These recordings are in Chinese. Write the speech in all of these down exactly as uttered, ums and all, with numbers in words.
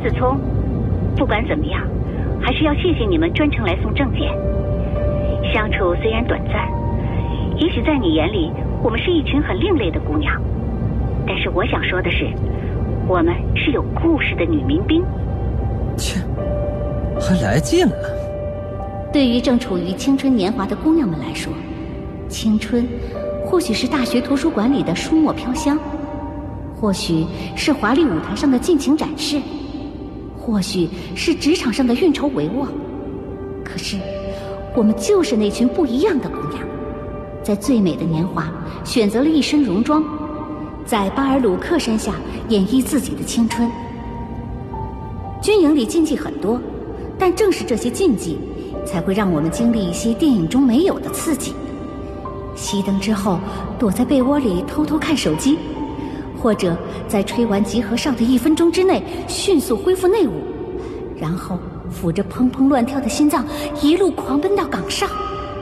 子聪，不管怎么样，还是要谢谢你们专程来送证件。相处虽然短暂，也许在你眼里我们是一群很另类的姑娘，但是我想说的是，我们是有故事的女民兵。 切，还来劲了。 对于正处于青春年华的姑娘们来说，青春或许是大学图书馆里的书墨飘香，或许是华丽舞台上的尽情展示，或许是职场上的运筹帷幄。可是我们就是那群不一样的姑娘，在最美的年华选择了一身戎装，在巴尔鲁克山下演绎自己的青春。军营里禁忌很多，但正是这些禁忌才会让我们经历一些电影中没有的刺激。熄灯之后躲在被窝里偷偷看手机，或者在吹完集合哨的一分钟之内迅速恢复内务，然后抚着砰砰乱跳的心脏一路狂奔到岗上。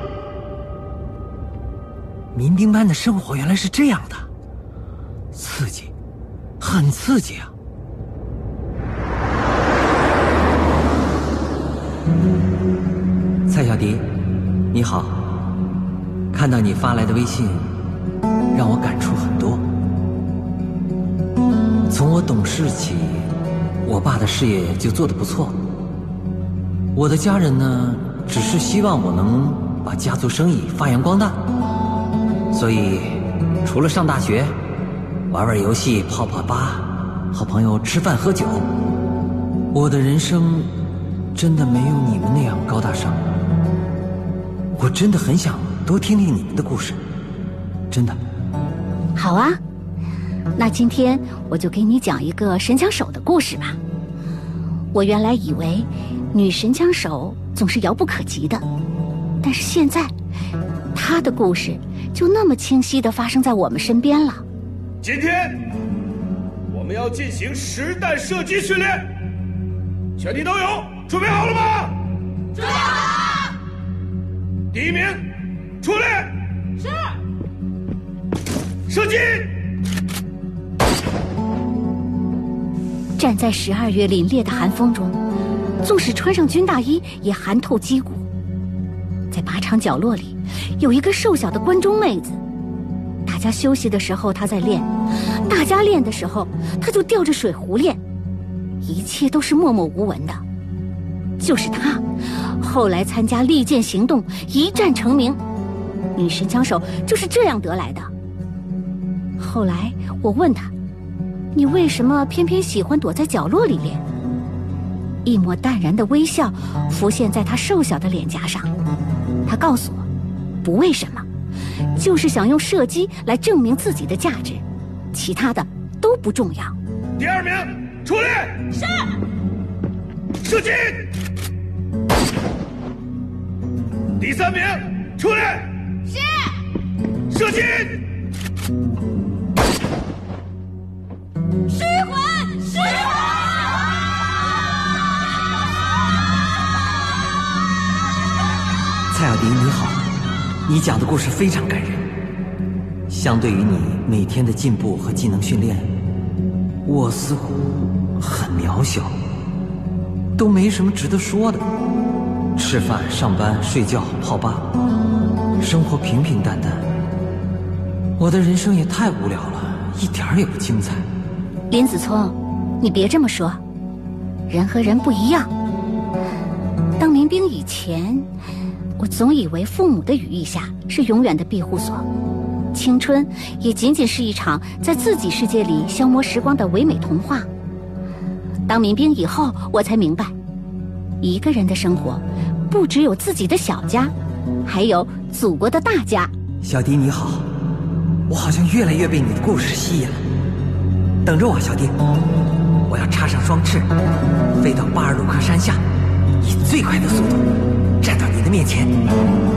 民兵班的生活原来是这样的，刺激，很刺激啊！蔡小迪，你好，看到你发来的微信，让我感触很多。从我懂事起，我爸的事业就做得不错。我的家人呢，只是希望我能把家族生意发扬光大。所以，除了上大学，玩玩游戏、泡泡吧，和朋友吃饭喝酒，我的人生真的没有你们那样高大上。我真的很想多听听你们的故事，真的。 好啊，那今天我就给你讲一个神枪手的故事吧。我原来以为女神枪手总是遥不可及的，但是现在她的故事就那么清晰地发生在我们身边了。 今天我们要进行实弹射击训练，全体都有准备好了吗？ 准备好了。 第一名出列。 是。 射击。 站在十二月凛冽的寒风中，纵使穿上军大衣也寒透肌骨。在靶场角落里有一个瘦小的关中妹子，大家休息的时候她在练，大家练的时候她就吊着水壶练，一切都是默默无闻的。就是她后来参加利剑行动，一战成名，女神枪手就是这样得来的。后来我问她，你为什么偏偏喜欢躲在角落里练？一抹淡然的微笑浮现在她瘦小的脸颊上。她告诉我，不为什么，就是想用射击来证明自己的价值，其他的都不重要。 第二名出列。 是。 射击。第三名出列。 是。 射击。 失魂，失魂。 蔡小迪你好，你讲的故事非常感人。相对于你每天的进步和技能训练，我似乎很渺小，都没什么值得说的。吃饭、上班、睡觉、泡吧，生活平平淡淡。我的人生也太无聊了，一点儿也不精彩。 林子聪，你别这么说，人和人不一样。当民兵以前，我总以为父母的羽翼下是永远的庇护所，青春也仅仅是一场在自己世界里消磨时光的唯美童话。当民兵以后，我才明白，一个人的生活不只有自己的小家，还有祖国的大家。 小迪你好，我好像越来越被你的故事吸引了。等着我，小迪，我要插上双翅，飞到巴尔鲁克山下，以最快的速度站到你的面前。